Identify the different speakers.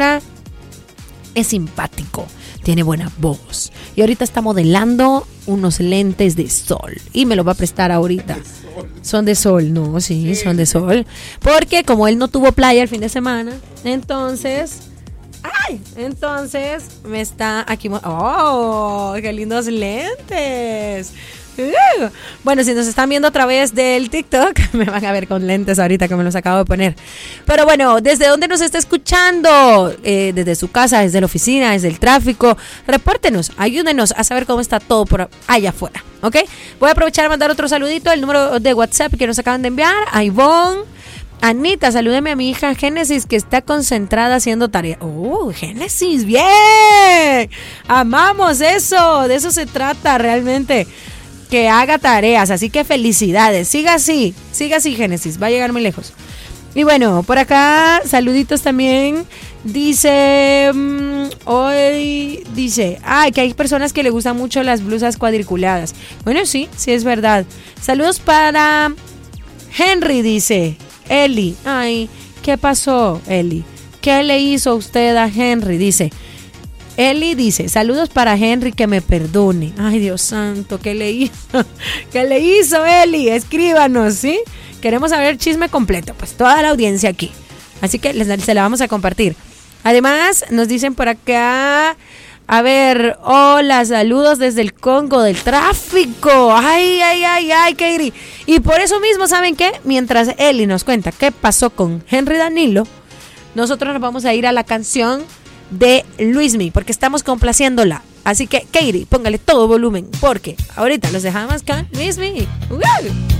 Speaker 1: habla, es simpático, tiene buena voz. Y ahorita está modelando unos lentes de sol. Y me los va a prestar ahorita. Son de sol, no, sí, son de sol. Porque como él no tuvo playa el fin de semana, entonces me está aquí. ¡Oh! ¡Qué lindos lentes! Bueno, si nos están viendo a través del TikTok, me van a ver con lentes ahorita que me los acabo de poner. Pero bueno, ¿desde dónde nos está escuchando? Desde su casa, desde la oficina, desde el tráfico. Repórtenos, ayúdenos a saber cómo está todo por allá afuera, ¿ok? Voy a aprovechar a mandar otro saludito, el número de WhatsApp que nos acaban de enviar, a Ivonne. Anita, salúdeme a mi hija Génesis, que está concentrada haciendo tarea. Génesis, bien. Amamos eso, de eso se trata realmente. Que haga tareas, así que felicidades. Siga así, Génesis, va a llegar muy lejos. Y bueno, por acá, saluditos también. Dice, que hay personas que le gustan mucho las blusas cuadriculadas. Bueno, sí es verdad. Saludos para Henry, dice Eli. Ay, ¿qué pasó, Eli? ¿Qué le hizo usted a Henry? Dice Eli, dice, saludos para Henry, que me perdone. Ay, Dios santo, ¿qué le hizo? ¿Qué le hizo, Eli? Escríbanos, ¿sí? Queremos saber el chisme completo, pues toda la audiencia aquí. Así que se la vamos a compartir. Además, nos dicen por acá, a ver, hola, saludos desde el Congo del tráfico. Ay, Katie. Y por eso mismo, ¿saben qué? Mientras Eli nos cuenta qué pasó con Henry Danilo, nosotros nos vamos a ir a la canción de Luismi, porque estamos complaciéndola. Así que, Katie, póngale todo volumen, porque ahorita los dejamos con Luismi.